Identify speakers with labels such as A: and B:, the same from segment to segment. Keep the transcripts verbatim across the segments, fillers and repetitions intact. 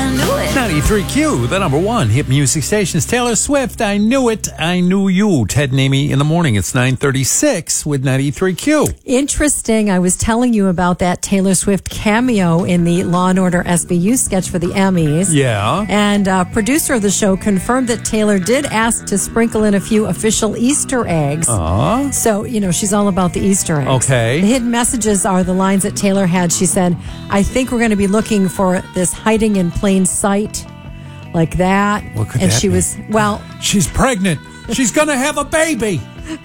A: I knew it.
B: ninety-three Q, the number one hit music stations. Taylor Swift, I knew it. I knew you. Ted and Amy in the morning. It's nine thirty-six with ninety-three Q.
C: Interesting. I was telling you about that Taylor Swift cameo in the Law and Order S V U sketch for the Emmys.
B: Yeah.
C: And uh, producer of the show confirmed that Taylor did ask to sprinkle in a few official Easter eggs.
B: Aww.
C: So, you know, she's all about the Easter eggs.
B: Okay.
C: The hidden messages are the lines that Taylor had. She said, I think we're going to be looking for this hiding in plain sight, like that.
B: What could
C: and
B: that
C: she
B: mean?
C: was, well,
B: She's pregnant. She's going to have a baby.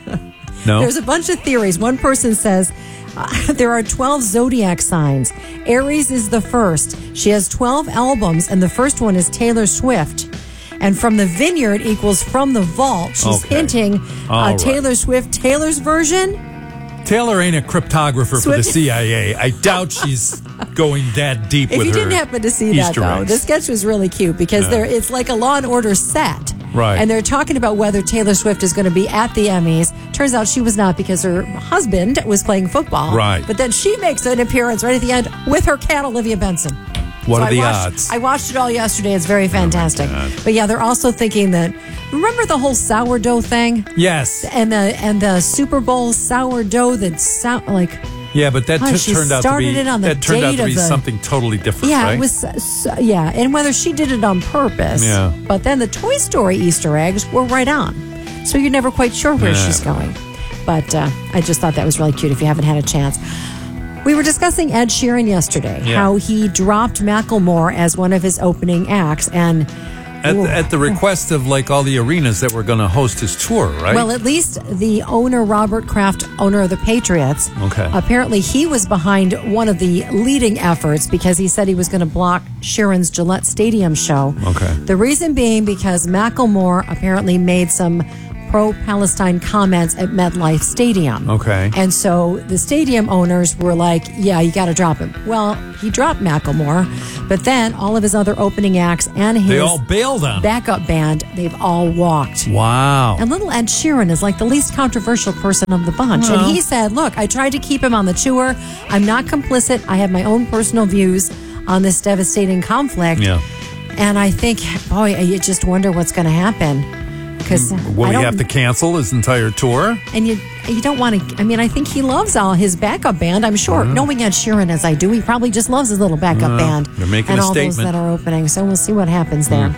B: No?
C: there's a bunch of theories. One person says uh, there are twelve zodiac signs. Aries is the first. She has twelve albums, and the first one is Taylor Swift. And from the vineyard equals from the vault. She's
B: Okay.
C: hinting uh,
B: All right.
C: Taylor Swift, Taylor's version.
B: Taylor ain't a cryptographer for the
C: Swift-
B: C I A. I doubt she's going that deep
C: If
B: with
C: you
B: her
C: didn't happen to see
B: Easter
C: that, though,
B: eggs.
C: the sketch was really cute because
B: Yeah.
C: they're, it's like a Law and Order set.
B: Right.
C: And they're talking about whether Taylor Swift is going to be at the Emmys. Turns out she was not because her husband was playing football.
B: Right.
C: But then she makes an appearance right at the end with her cat, Olivia Benson.
B: What
C: So
B: are
C: I
B: the
C: watched,
B: odds?
C: I watched it all yesterday. It's very fantastic.
B: God.
C: But yeah, they're also thinking that, remember the whole sourdough thing?
B: Yes.
C: And the and the Super Bowl sourdough that sound like...
B: Yeah, but that
C: Oh,
B: t-
C: she
B: turned out to
C: started
B: be
C: it on the
B: that turned out
C: date
B: to be
C: of the-
B: something totally different,
C: Yeah,
B: right?
C: it was, so, yeah, and whether she did it on purpose.
B: Yeah.
C: But then the Toy Story Easter eggs were right on, so you're never quite sure where
B: Yeah.
C: she's going. But uh, I just thought that was really cute. If you haven't had a chance, we were discussing Ed Sheeran yesterday,
B: Yeah.
C: how he dropped Macklemore as one of his opening acts, and
B: At,
C: Ooh.
B: the, at the request of like all the arenas that were going to host his tour, right?
C: Well, at least the owner, Robert Kraft, owner of the Patriots,
B: Okay.
C: apparently he was behind one of the leading efforts because he said he was going to block Sheeran's Gillette Stadium show.
B: Okay.
C: The reason being because Macklemore apparently made some pro-Palestine comments at MetLife Stadium.
B: Okay.
C: And so the stadium owners were like, yeah, you got to drop him. Well, he dropped Macklemore, but then all of his other opening acts and his
B: they all bailed on him.
C: backup band, they've all walked.
B: Wow.
C: And little Ed Sheeran is like the least controversial person of the bunch.
B: Well.
C: And he said, look, I tried to keep him on the tour. I'm not complicit. I have my own personal views on this devastating conflict.
B: Yeah.
C: And I think, boy, you just wonder what's going to happen. Because
B: Will
C: I
B: he
C: don't,
B: have to cancel his entire tour?
C: and you you don't want to, I mean, I think he loves all his backup band. I'm sure, knowing Ed Sheeran as I do, he probably just loves his little backup
B: Uh,
C: band.
B: they're making
C: and
B: a
C: all those
B: statement.
C: that are opening. So we'll see what happens there.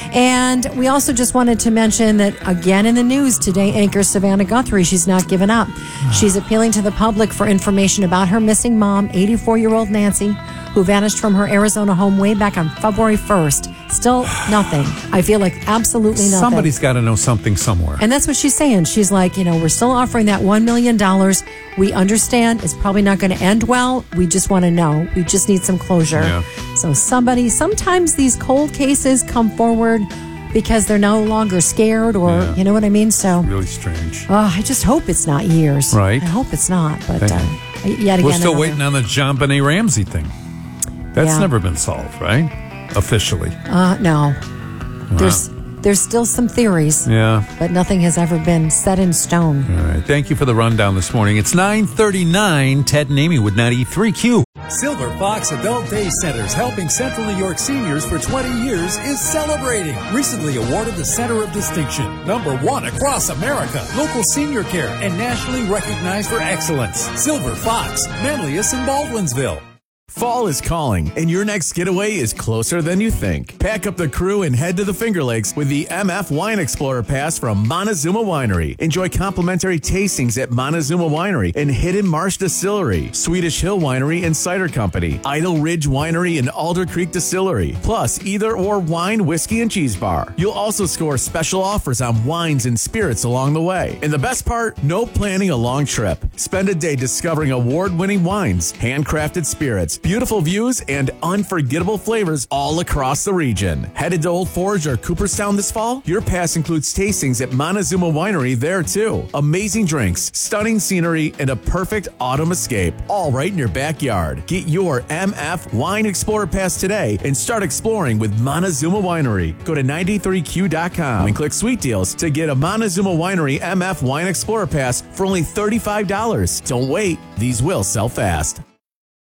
C: And we also just wanted to mention that again in the news today, anchor Savannah Guthrie, she's not given up. She's appealing to the public for information about her missing mom, eighty-four-year-old Nancy, who vanished from her Arizona home way back on February first. Still nothing. I feel like absolutely nothing.
B: Somebody's got to know something somewhere.
C: And that's what she's saying. She's like, you know, we're still offering that one million dollars. We understand it's probably not going to end well. We just want to know. We just need some closure.
B: Yeah.
C: So somebody, sometimes these cold cases come forward because they're no longer scared or,
B: Yeah.
C: you know what I mean? So
B: really strange.
C: oh, I just hope it's not years.
B: Right.
C: I hope it's not. But
B: Thank
C: uh, yet again.
B: We're still
C: another-
B: waiting on the John Benet Ramsey thing. That's
C: Yeah.
B: never been solved, right? Officially.
C: Uh, no. There's, there's still some theories,
B: Yeah.
C: but nothing has ever been set in stone.
B: All right. Thank you for the rundown this morning. It's nine thirty-nine. Ted and Amy with ninety-three Q.
D: Silver Fox Adult Day Centers, helping Central New York seniors for twenty years, is celebrating. Recently awarded the Center of Distinction, number one across America, local senior care, and nationally recognized for excellence. Silver Fox, Manlius and Baldwinsville.
E: Fall is calling, and your next getaway is closer than you think. Pack up the crew and head to the Finger Lakes with the M F Wine Explorer Pass from Montezuma Winery. Enjoy complimentary tastings at Montezuma Winery and Hidden Marsh Distillery, Swedish Hill Winery and Cider Company, Idle Ridge Winery and Alder Creek Distillery, plus either or wine, whiskey, and cheese bar. You'll also score special offers on wines and spirits along the way. And the best part, no planning a long trip. Spend a day discovering award-winning wines, handcrafted spirits, beautiful views, and unforgettable flavors all across the region. Headed to Old Forge or Cooperstown this fall? Your pass includes tastings at Montezuma Winery there too. Amazing drinks, stunning scenery, and a perfect autumn escape, all right in your backyard. Get your M F Wine Explorer Pass today and start exploring with Montezuma Winery. Go to ninety-three Q dot com and click Sweet Deals to get a Montezuma Winery M F Wine Explorer Pass for only thirty-five dollars. Don't wait, these will sell fast.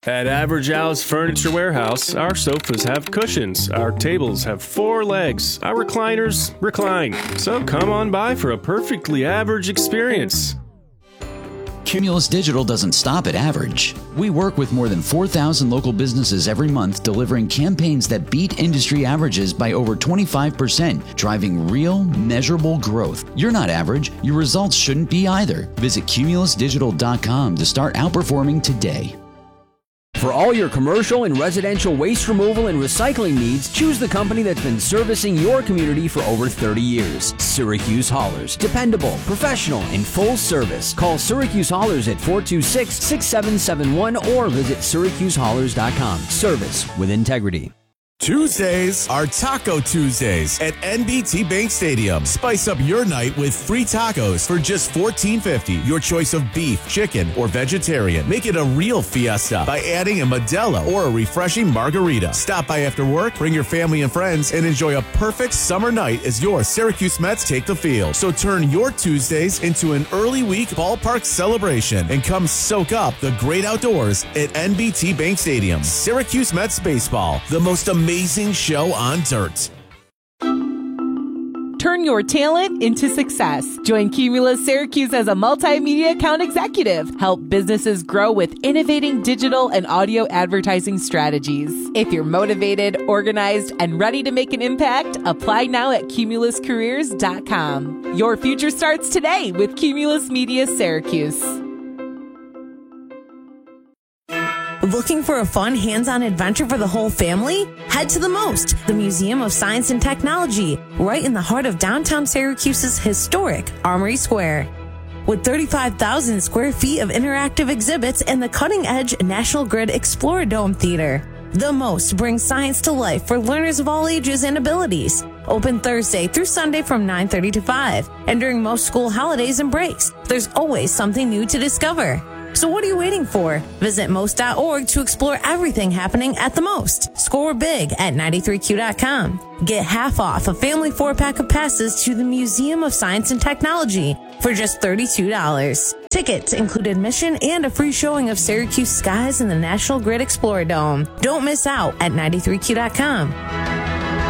A: At Average Al's Furniture Warehouse, our sofas have cushions, our tables have four legs, our recliners recline. So come on by for a perfectly average experience.
F: Cumulus Digital doesn't stop at average. We work with more than four thousand local businesses every month, delivering campaigns that beat industry averages by over twenty-five percent, driving real, measurable growth. You're not average. Your results shouldn't be either. Visit cumulus digital dot com to start outperforming today.
G: For all your commercial and residential waste removal and recycling needs, choose the company that's been servicing your community for over thirty years. Syracuse Haulers. Dependable, professional, and full service. Call Syracuse Haulers at four two six, six seven seven one or visit syracuse haulers dot com. Service with integrity.
E: Tuesdays are Taco Tuesdays at N B T Bank Stadium. Spice up your night with free tacos for just fourteen fifty. Your choice of beef, chicken, or vegetarian. Make it a real fiesta by adding a Modelo or a refreshing margarita. Stop by after work, bring your family and friends, and enjoy a perfect summer night as your Syracuse Mets take the field. So turn your Tuesdays into an early week ballpark celebration and come soak up the great outdoors at N B T Bank Stadium. Syracuse Mets baseball, the most amazing Amazing show on dirt.
H: Turn your talent into success. Join Cumulus Syracuse as a multimedia account executive. Help businesses grow with innovating digital and audio advertising strategies. If you're motivated, organized, and ready to make an impact, apply now at cumulus careers dot com. Your future starts today with Cumulus Media Syracuse.
I: Looking for a fun, hands-on adventure for the whole family? Head to the MOST, the Museum of Science and Technology, right in the heart of downtown Syracuse's historic Armory Square. With thirty-five thousand square feet of interactive exhibits and the cutting-edge National Grid Explorer Dome Theater, the MOST brings science to life for learners of all ages and abilities. Open Thursday through Sunday from nine thirty to five, and during most school holidays and breaks, there's always something new to discover. So what are you waiting for? Visit most dot org to explore everything happening at the MOST. Score big at ninety-three Q dot com. Get half off a family four-pack of passes to the Museum of Science and Technology for just thirty-two dollars. Tickets include admission and a free showing of Syracuse skies in the National Grid Explorer Dome. Don't miss out at ninety-three Q dot com.